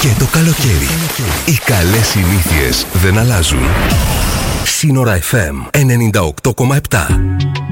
Και το καλοκαίρι. Οι καλές συνήθειες δεν αλλάζουν. Σύνορα FM 98,7.